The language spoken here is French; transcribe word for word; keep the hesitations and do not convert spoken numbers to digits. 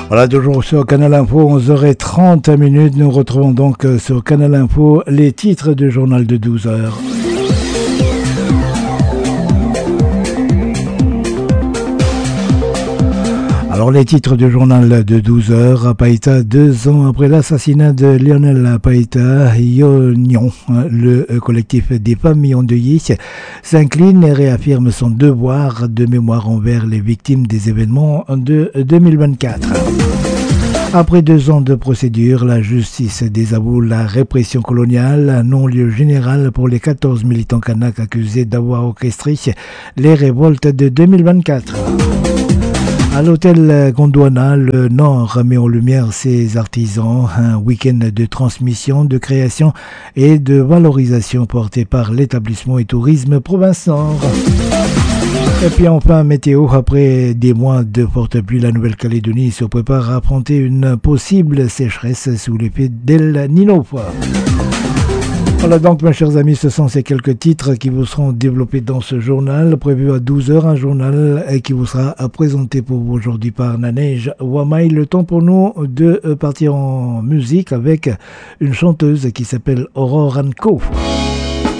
Voilà, toujours sur Canal Info, onze heures trente minutes. Nous retrouvons donc sur Canal Info les titres du journal de douze heures. Alors les titres du journal de douze heures, Païta, deux ans après l'assassinat de Lionel Païta, Yonion, le collectif des familles endeuillées, s'incline et réaffirme son devoir de mémoire envers les victimes des événements de deux mille vingt-quatre. Après deux ans de procédure, la justice désavoue la répression coloniale, un non-lieu général pour les quatorze militants kanaks accusés d'avoir orchestré les révoltes de deux mille vingt-quatre. À l'hôtel Gondwana, le Nord met en lumière ses artisans, un week-end de transmission, de création et de valorisation porté par l'établissement et tourisme Province Nord. Et puis enfin, météo, après des mois de fortes pluies, la Nouvelle-Calédonie se prépare à affronter une possible sécheresse sous l'effet d'El Niño. Voilà donc mes chers amis, ce sont ces quelques titres qui vous seront développés dans ce journal, prévu à douze heures, un journal qui vous sera présenté pour vous aujourd'hui par Nanej Wamai. Le temps pour nous de partir en musique avec une chanteuse qui s'appelle Aurore Anko.